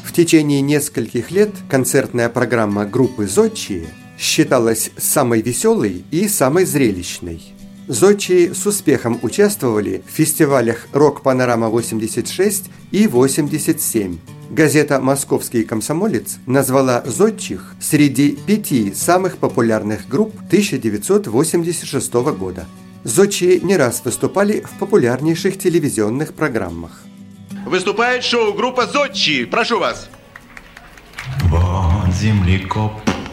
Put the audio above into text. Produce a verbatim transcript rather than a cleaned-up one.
В течение нескольких лет концертная программа группы «Зодчие» считалась самой веселой и самой зрелищной. «Зодчие» с успехом участвовали в фестивалях «Рок-Панорама-восемьдесят шесть» и «восемьдесят семь». Газета «Московский комсомолец» назвала «Зодчих» среди пяти самых популярных групп тысяча девятьсот восемьдесят шестого года. «Зодчие» не раз выступали в популярнейших телевизионных программах. Выступает шоу-группа «Зодчие». Прошу вас. Вот землекоп